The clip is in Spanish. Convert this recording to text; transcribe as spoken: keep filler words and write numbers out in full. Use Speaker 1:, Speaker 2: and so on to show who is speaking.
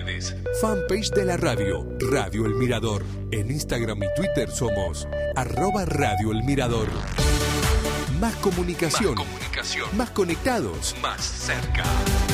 Speaker 1: sociales. Fanpage de la radio, Radio El Mirador. En Instagram y Twitter somos arroba Radio El Mirador. Más comunicación. Más comunicación. Más conectados. Más cerca.